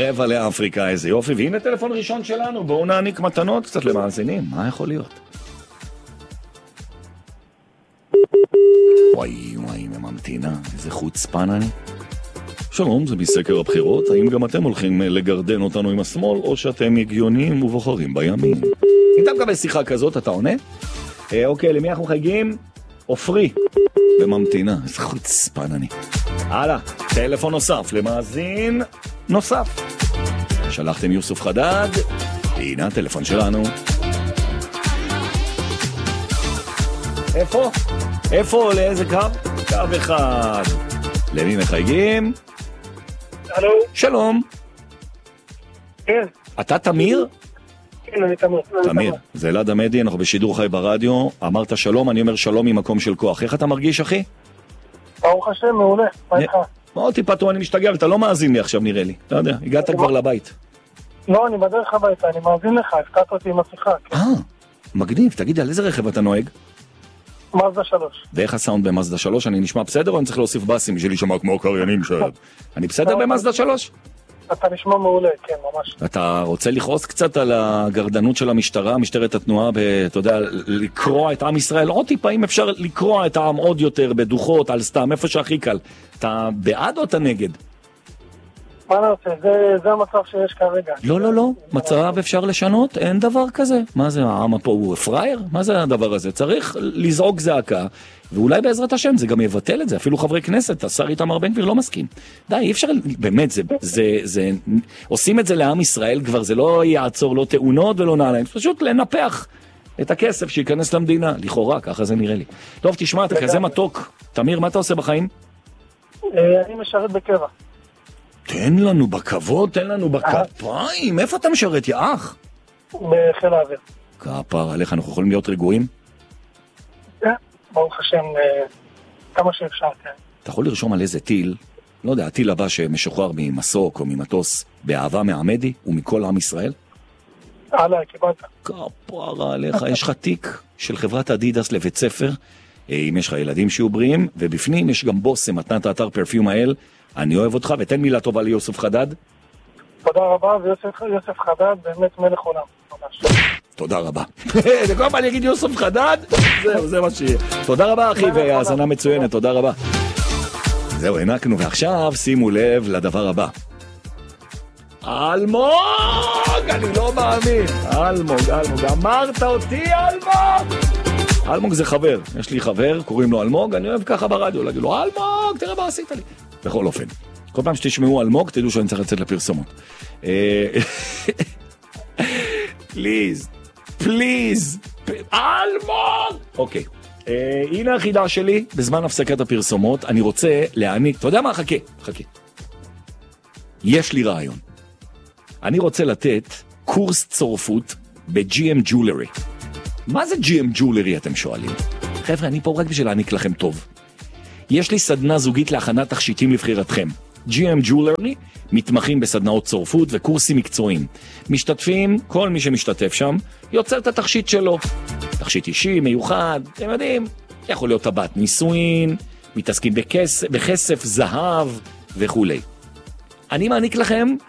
רבע לאפריקה, איזה יופי. והנה טלפון ראשון שלנו, בואו נעניק מתנות קצת למאזינים. מה יכול להיות? וואי, ממתינה, איזה חוצפן אני. שלום, זה מסקר הבחירות. האם גם אתם הולכים לגרדן אותנו עם השמאל, או שאתם הגיוניים ובוחרים בימין? אם אתה מקבל שיחה כזאת, אתה עונה? אוקיי, למי אנחנו חייגים? אופרי. וממתינה, איזה חוצפן אני. הלאה, טלפון נוסף למאזין נוסף. שלחתם יוסף חדד, הנה הטלפון שלנו. איפה? לאיזה קו? קו אחד. למי מחייגים? הלו? שלום. כן. אתה תמיר? כן, אני תמיר. תמיר, זה אלעד עמדי, אנחנו בשידור חי ברדיו. אמרת שלום, אני אומר שלום ממקום של כוח. איך אתה מרגיש, אחי? ברוך השם, מעולה. מה איתך? מאוד טיפה טוב, אני משתגע, אתה לא מאזין לי עכשיו, נראה לי. אתה יודע, הגעת כבר לבית. לא, אני בדרך הביתה, אני מאזין לך, הפקעת אותי עם השיחה. מגניב, תגיד, על איזה רכב אתה נוהג? מזדה 3. ואיך הסאונד במזדה 3? אני נשמע בסדר או אני צריך להוסיף בסים בשביל להישמע כמו קריינים שד? אני בסדר במזדה 3? אתה נשמע מעולה, כן, ממש. אתה רוצה לכעוס קצת על הגרדנות של המשטרה, משטרת התנועה, אתה יודע, לקרוע את עם ישראל, עוד טיפה אם אפשר לקרוע את העם עוד יותר בדוחות, על סתם, איפה שהכי קל. אתה בעד או אתה נגד? מה אני רוצה? זה המצב שיש כרגע. לא, מצב אפשר לשנות, אין דבר כזה. מה זה, העם פה הוא פרייר? מה זה הדבר הזה? צריך לזעוק זעקה, ואולי בעזרת השם זה גם יבטל את זה, אפילו חברי כנסת, השר איתמר בן גביר לא מסכים. די, אי אפשר, באמת, עושים את זה לעם ישראל כבר, זה לא יעצור, לא תאונות ולא נעליים, פשוט לנפח את הכסף שיכנס למדינה, לכאורה, ככה זה נראה לי. טוב, תשמע, אתה כזה מתוק. תמיר, מה אתה עושה בחיים? אני משרת בקבע. תן לנו בכבוד, תן לנו בכפיים. איפה אתה משרת, יא אח? בחיל האוויר. כפר עליך, אנחנו יכולים להיות רגועים? כן, ברוך השם, כמה שאפשר, כן. אתה יכול לרשום על איזה טיל, לא יודע, הטיל הבא שמשוחרר ממסוק או ממטוס, באהבה מעמדי ומכל עם ישראל? הלאה, קיבלת. כפר עליך, יש לך תיק של חברת אדידס לבית ספר, אם יש לך ילדים שיהיו בריאים, ובפנים יש גם בוס מתנת האתר פרפיום האל, אני אוהב אותך, ותן מילה טובה ליוסף חדד. תודה רבה, ויוסף חדד באמת מלך עולם, ממש. תודה רבה. כל פעם אני אגיד יוסף חדד, זה מה שיהיה. תודה רבה אחי, והאזנה מצוינת, תודה רבה. זהו, הענקנו, ועכשיו שימו לב לדבר הבא. אלמוג! אני לא מאמין. אלמוג, אמרת אותי אלמוג! אלמוג זה חבר, יש לי חבר, קוראים לו אלמוג, אני אוהב ככה ברדיו, להגיד לו, אלמוג, תראה מה עשית לי. בכל אופן, כל פעם שתשמעו אלמוג, תדעו שאני צריך לצאת לפרסומות. פליז, אלמוג! אוקיי, הנה החידה שלי, בזמן הפסקת הפרסומות, אני רוצה להעניק, אתה יודע מה? חכה. יש לי רעיון. אני רוצה לתת קורס צורפות ב-GM Jewelry. מה זה GM Jewelry אתם שואלים? חבר'ה, אני פה רק בשביל להעניק לכם טוב. יש לי סדנה זוגית להכנת תכשיטים לבחירתכם. GM Jewelry מתמחים בסדנאות צורפות וקורסים מקצועיים. משתתפים, כל מי שמשתתף שם, יוצר את התכשיט שלו. תכשיט אישי, מיוחד, אתם יודעים, יכול להיות טבעת נישואין, מתעסקים בכסף, זהב וכו'. אני מעניק לכם